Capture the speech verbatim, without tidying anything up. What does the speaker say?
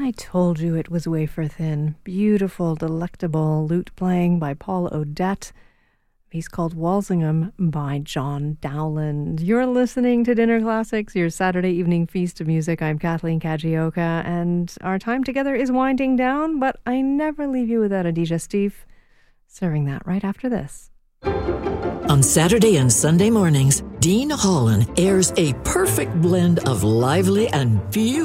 I told you it was wafer thin. Beautiful, delectable lute playing by Paul Odette. He's called Walsingham by John Dowland. You're listening to Dinner Classics, your Saturday evening feast of music. I'm Kathleen Kajioka, and our time together is winding down, but I never leave you without a digestif. Serving that right after this. On Saturday and Sunday mornings, Dean Holland airs a perfect blend of lively and beautiful